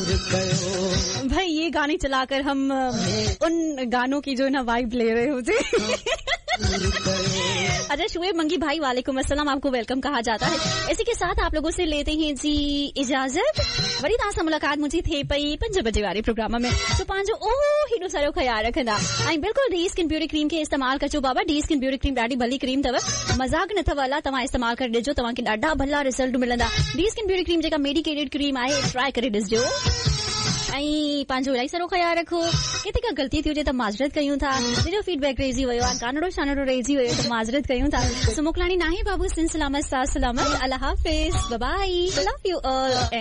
भाई ये गाने चलाकर हम उन गानों की जो है ना वाइब ले रहे होते। अच्छा शुएब मंगी भाई वालेकुम अस्सलाम, आपको वेलकम कहा जाता है। इसी के साथ आप लोगों से लेते हैं जी इजाजत। वरी तासा मुलाकात मुझी थे पई 5 बजे वाले प्रोग्राम में, तो पांजो ओ हिडो सारो ख्याल रखंदा। आई बिल्कुल डी स्किन ब्यूटी क्रीम के इस्तेमाल कजो बाबा। डी स्किन ब्यूटी क्रीम ॾाढी भली क्रीम तव, मजाक न थव अला। तव्हां इस्तेमाल करे ॾिजो, तव्हांखे ॾाढा भला रिजल्ट मिलंदा। डी स्किन ब्यूटी क्रीम जेका मेडिकेटेड क्रीम आहे, ट्राई करे ॾिसजो ऐं पंहिंजो इलाही सारो ख्याल रखो। किथे का ग़लती थी हुजे त माज़रत कयूं था, जो फीडबैक रहिजी वियो आहे, कानड़ो शानड़ो रहिजी वियो त माज़रत कयूं था। सो मोकिलाणी नाहे बाबू, सिन सलामत साथ सलामत, अल्लाह हाफ़िज़, by by, love U all.